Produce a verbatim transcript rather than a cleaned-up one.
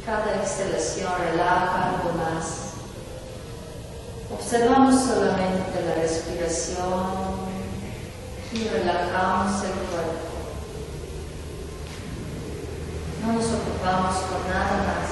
Cada exhalación relaja algo más. Observamos solamente la respiración y relajamos el cuerpo. No nos ocupamos con nada más.